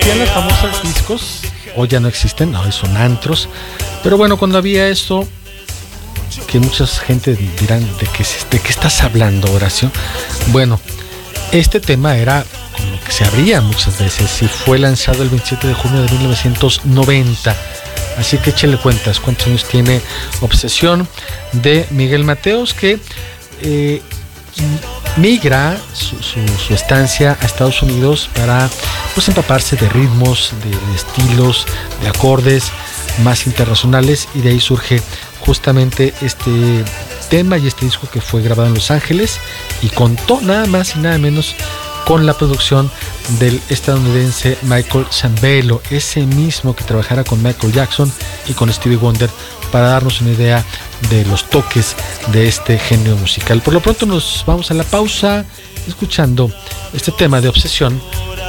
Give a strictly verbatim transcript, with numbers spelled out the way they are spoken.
Hacían las famosas discos, hoy ya no existen, hoy son antros, pero bueno, cuando había esto, que mucha gente dirán, ¿de qué, de qué estás hablando, Horacio? Bueno, este tema era con lo que se abría muchas veces y fue lanzado el veintisiete de junio de mil novecientos noventa. Así que échale cuentas cuántos años tiene Obsesión de Miguel Mateos, que eh, migra su, su, su estancia a Estados Unidos para pues empaparse de ritmos, de, de estilos, de acordes más internacionales, y de ahí surge justamente este tema y este disco que fue grabado en Los Ángeles y contó nada más y nada menos con la producción del estadounidense Michael Sambello, ese mismo que trabajara con Michael Jackson y con Stevie Wonder, para darnos una idea de los toques de este género musical. Por lo pronto nos vamos a la pausa escuchando este tema de Obsesión